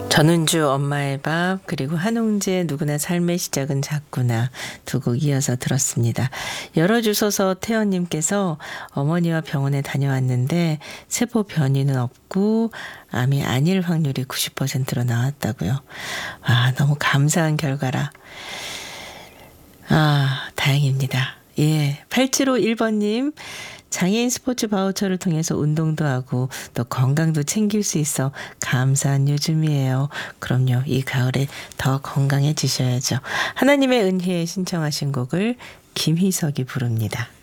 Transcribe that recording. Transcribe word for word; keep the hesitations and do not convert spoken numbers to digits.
전은주 엄마의 밥 그리고 한홍재 누구나 삶의 시작은 작구나 두 곡 이어서 들었습니다. 열어주소서 태연님께서 어머니와 병원에 다녀왔는데 세포 변이는 없고 암이 아닐 확률이 구십 퍼센트로 나왔다고요. 아, 너무 감사한 결과라. 아, 다행입니다. 예, 팔칠오일 번님 장애인 스포츠 바우처를 통해서 운동도 하고 또 건강도 챙길 수 있어 감사한 요즘이에요. 그럼요. 이 가을에 더 건강해지셔야죠. 하나님의 은혜에 신청하신 곡을 김희석이 부릅니다.